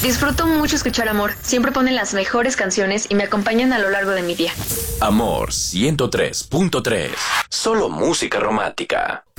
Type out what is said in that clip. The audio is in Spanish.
Disfruto mucho escuchar Amor. Siempre ponen las mejores canciones y me acompañan a lo largo de mi día. Amor 103.3. Solo música romántica.